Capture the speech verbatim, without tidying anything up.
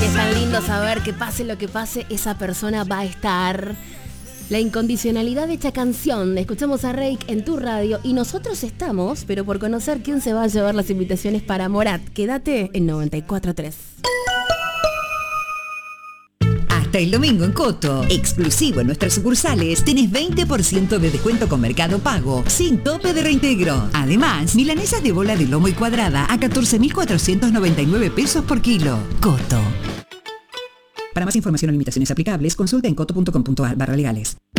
es tan lindo saber que pase lo que pase, esa persona va a estar. La incondicionalidad hecha canción. Escuchamos a Reik en tu radio y nosotros estamos, pero por conocer quién se va a llevar las invitaciones para Morat. Quédate en noventa y cuatro punto tres. Hasta el domingo en Coto, exclusivo en nuestras sucursales, tenés veinte por ciento de descuento con Mercado Pago, sin tope de reintegro. Además, milanesas de bola de lomo y cuadrada a catorce mil cuatrocientos noventa y nueve pesos por kilo. Coto. Para más información o limitaciones aplicables, consulta en coto punto com punto ar barra legales.